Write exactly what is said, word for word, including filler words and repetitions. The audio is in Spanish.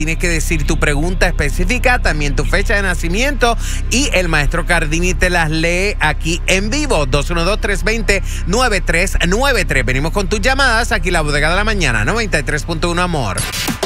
Tienes que decir tu pregunta específica, también tu fecha de nacimiento y el maestro Cardini te las lee aquí en vivo. dos uno dos, tres dos cero, nueve tres nueve tres. Venimos con tus llamadas aquí en la Bodega de la Mañana, noventa y tres punto uno, amor.